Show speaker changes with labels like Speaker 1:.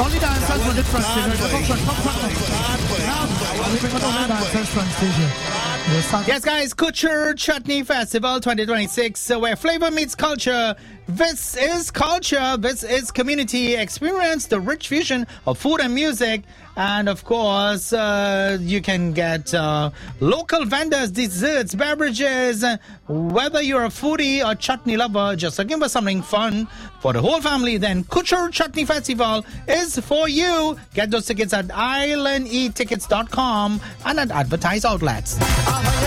Speaker 1: Only dancers for the front stage.
Speaker 2: Yes, guys, Kuchur Chutney Festival 2026, where flavor meets culture. This is culture. This is community. Experience the rich fusion of food and music. And of course, you can get local vendors, desserts, beverages. Whether you're a foodie or chutney lover, just looking for something fun for the whole family, then Kuchur Chutney Festival is for you. Get those tickets at islandetickets.com and at advertised outlets.